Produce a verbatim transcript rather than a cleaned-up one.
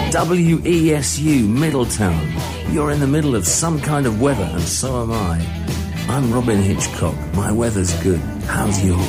W E S U Middletown. You're in the middle of some kind of weather, and so am I. I'm Robin Hitchcock. My weather's good. How's yours?